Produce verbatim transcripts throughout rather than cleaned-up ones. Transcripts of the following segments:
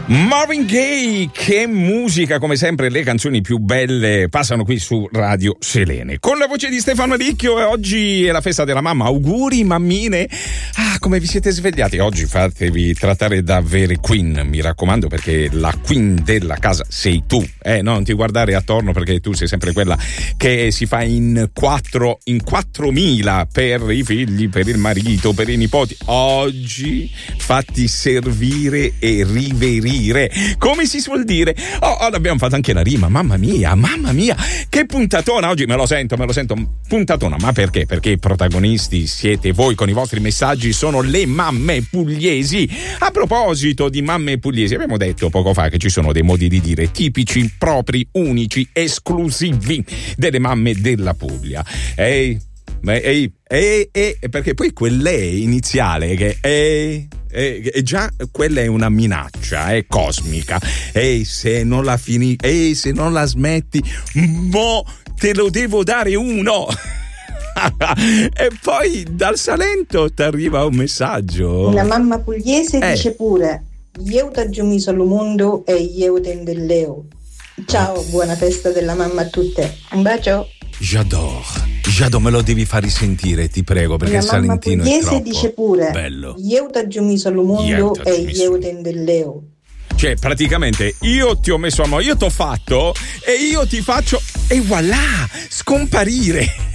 Marvin Gaye, che musica, come sempre le canzoni più belle passano qui su Radio Selene con la voce di Stefano Ricchio. E oggi è la festa della mamma, auguri mammine. Ah, come vi siete svegliati oggi, fatevi trattare da vere queen, mi raccomando, perché la queen della casa sei tu, eh, no, non ti guardare attorno, perché tu sei sempre quella che si fa in quattro in quattromila per i figli, per il marito, per i nipoti. Oggi fatti servire e riverire, come si suol dire. Oh, oh, abbiamo fatto anche la rima, mamma mia, mamma mia, che puntatona oggi, me lo sento, me lo sento, puntatona. Ma perché? Perché i protagonisti siete voi con i vostri messaggi, sono le mamme pugliesi. A proposito di mamme pugliesi, abbiamo detto poco fa che ci sono dei modi di dire tipici, propri, unici, esclusivi delle mamme della Puglia. Ehi, ehi, ehi, ehi, perché poi quell'e iniziale che è E, e già quella è una minaccia, è cosmica. Ehi, se non la fini, ehi, se non la smetti, mo te lo devo dare uno. E poi dal Salento ti arriva un messaggio. Una mamma pugliese eh. dice pure: io ti ho messo al mondo e io te indelleo. Ciao, buona festa della mamma a tutte. Un bacio. J'adore. Giado, me lo devi far risentire, ti prego, perché il salentino è troppo dice pure bello. Io ti ho messo al mondo e io te indelleo. Cioè, praticamente, io ti ho messo a mo', io t'ho fatto e io ti faccio e voilà, scomparire.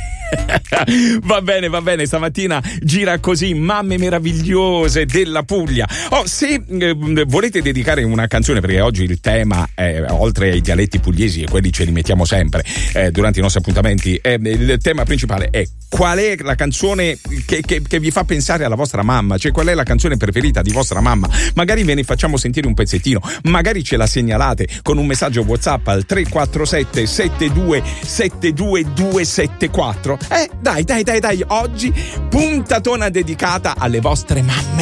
Va bene, va bene, stamattina gira così, mamme meravigliose della Puglia. Oh, se eh, volete dedicare una canzone, perché oggi il tema è, oltre ai dialetti pugliesi, e quelli ce li mettiamo sempre eh, durante i nostri appuntamenti, eh, il tema principale è qual è la canzone che, che, che vi fa pensare alla vostra mamma, cioè qual è la canzone preferita di vostra mamma. Magari ve ne facciamo sentire un pezzettino, magari ce la segnalate con un messaggio WhatsApp al tre quattro sette sette due sette due due sette quattro. Eh, dai, dai, dai, dai, oggi puntatona dedicata alle vostre mamme.